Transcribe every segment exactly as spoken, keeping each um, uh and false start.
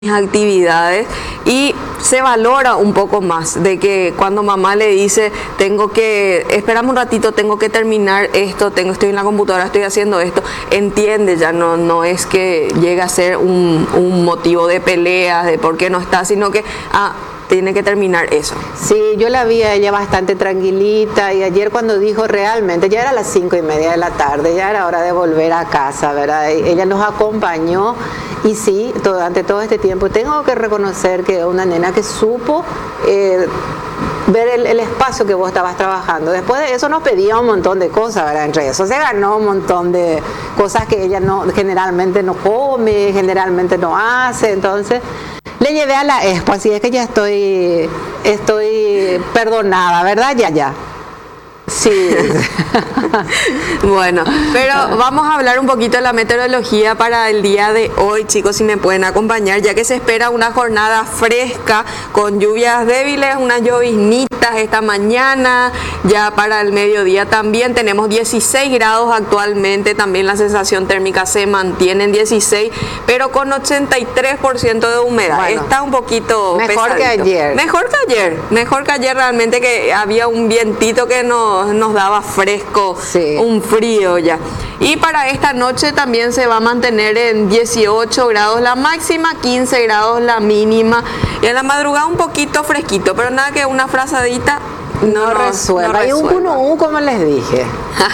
actividades y se valora un poco más de que cuando mamá le dice tengo que, esperame un ratito, tengo que terminar esto, tengo, estoy en la computadora, estoy haciendo esto, entiende ya, no, no es que llegue a ser un, un motivo de peleas, de por qué no está, sino que ah, tiene que terminar eso. Sí, yo la vi a ella bastante tranquilita y ayer cuando dijo realmente, ya era las cinco y media de la tarde, ya era hora de volver a casa, ¿verdad? Ella nos acompañó y sí, durante todo este tiempo tengo que reconocer que una nena que supo eh, ver el, el espacio que vos estabas trabajando. Después de eso nos pedía un montón de cosas, ¿verdad? Entre eso se ganó un montón de cosas que ella no generalmente no come, generalmente no hace, entonces le llevé a la expo, así es que ya estoy, estoy perdonada, ¿verdad, Yaya? Sí. Bueno, pero vamos a hablar un poquito de la meteorología para el día de hoy, chicos, si me pueden acompañar, ya que se espera una jornada fresca con lluvias débiles, unas lloviznitas esta mañana, ya para el mediodía también tenemos dieciséis grados actualmente, también la sensación térmica se mantiene en dieciséis, pero con ochenta y tres por ciento de humedad. Bueno, está un poquito mejor pesadito. que ayer. Mejor que ayer, mejor que ayer realmente, que había un vientito que nos, nos daba fresco, sí, un frío ya. Y para esta noche también se va a mantener en dieciocho grados la máxima, quince grados la mínima, y en la madrugada un poquito fresquito, pero nada que una frazadita no, no resuelva. No y un uno uno, como les dije.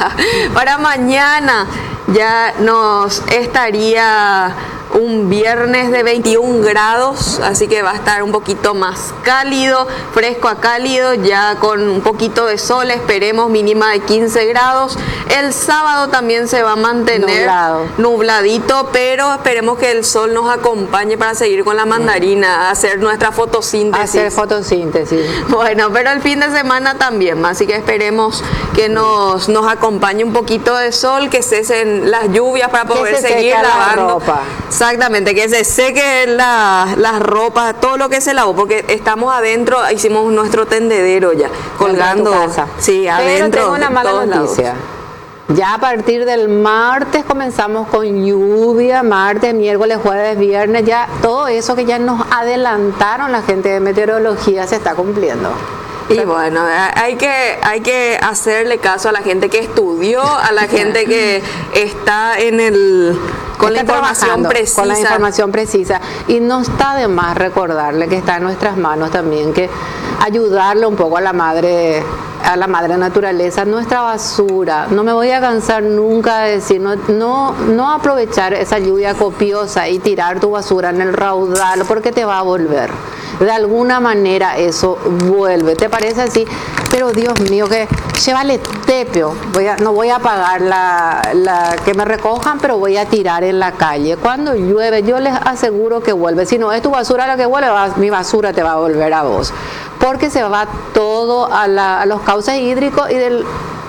Para mañana ya nos estaría un viernes de veintiún grados, así que va a estar un poquito más cálido, fresco a cálido, ya con un poquito de sol, esperemos mínima de quince grados. El sábado también se va a mantener Nublado. nubladito, pero esperemos que el sol nos acompañe para seguir con la mandarina, hacer nuestra fotosíntesis. Hacer fotosíntesis. Bueno, pero el fin de semana también, así que esperemos que nos, nos acompañe un poquito de sol, que cesen las lluvias para poder seguir lavando. La ropa. Exactamente, que se seque la, las ropas, todo lo que se lavó, porque estamos adentro, hicimos nuestro tendedero ya, colgando. Casa. Sí, adentro. Pero tengo una mala noticia. Lados. Ya a partir del martes comenzamos con lluvia, martes, miércoles, jueves, viernes, ya todo eso que ya nos adelantaron la gente de meteorología se está cumpliendo. Y bueno, hay que, hay que hacerle caso a la gente que estudió, a la gente que está en el con la información precisa. Con la información precisa. Y no está de más recordarle que está en nuestras manos también, que ayudarle un poco a la madre, a la madre naturaleza, nuestra basura. No me voy a cansar nunca de decir, no, no, no aprovechar esa lluvia copiosa y tirar tu basura en el raudal, porque te va a volver. De alguna manera eso vuelve, ¿te parece así? Pero Dios mío, que llévale tepio, voy a, no voy a pagar la, la que me recojan, pero voy a tirar en la calle. Cuando llueve, yo les aseguro que vuelve. Si no es tu basura la que vuelve, va, mi basura te va a volver a vos. Porque se va todo a, la, a los cauces hídricos y del...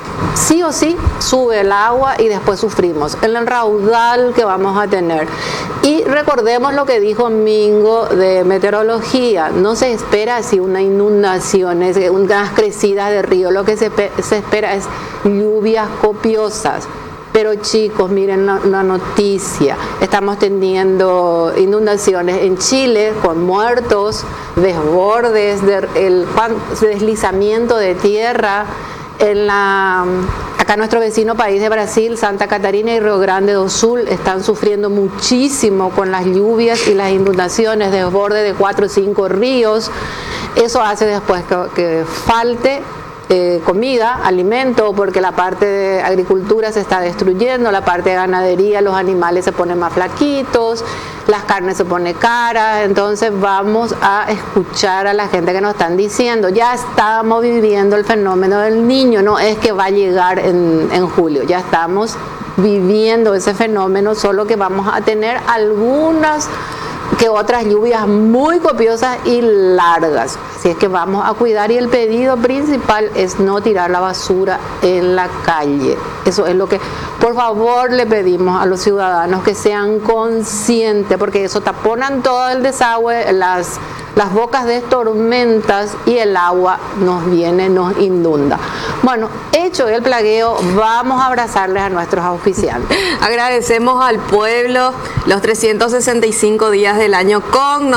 sí o sí sube el agua y después sufrimos en el raudal que vamos a tener. Y recordemos lo que dijo Mingo de meteorología, no se espera así una inundación, unas crecidas de río, lo que se, se espera es lluvias copiosas. Pero chicos, miren la, la noticia, estamos teniendo inundaciones en Chile con muertos, desbordes, de, el deslizamiento de tierra. En la, acá nuestro vecino país de Brasil, Santa Catarina y Río Grande do Sul están sufriendo muchísimo con las lluvias y las inundaciones, desborde de cuatro o cinco ríos. Eso hace después que, que falte eh, comida, alimento, porque la parte de agricultura se está destruyendo, la parte de ganadería, los animales se ponen más flaquitos, las carnes se ponen caras. Entonces vamos a escuchar a la gente que nos están diciendo, ya estamos viviendo el fenómeno del niño, no es que va a llegar en, en julio, ya estamos viviendo ese fenómeno, solo que vamos a tener algunas que otras lluvias muy copiosas y largas. Así es que vamos a cuidar, y el pedido principal es no tirar la basura en la calle. Eso es lo que, por favor, le pedimos a los ciudadanos, que sean conscientes, porque eso taponan todo el desagüe, las, las bocas de tormentas, y el agua nos viene, nos inunda. Bueno, hecho el plagueo, vamos a abrazarles a nuestros auspiciantes. Agradecemos al pueblo los trescientos sesenta y cinco días del año con